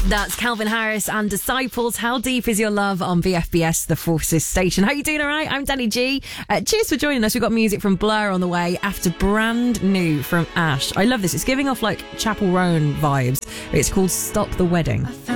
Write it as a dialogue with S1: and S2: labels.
S1: That's Calvin Harris and Disciples. How Deep Is Your Love on VFBS, the Forces station. How you doing? All right? I'm Danny G. Cheers for joining us. We've got music from Blur on the way after brand new from Ash. I love this. It's giving off like Chapel Roan vibes. It's called Stop the Wedding.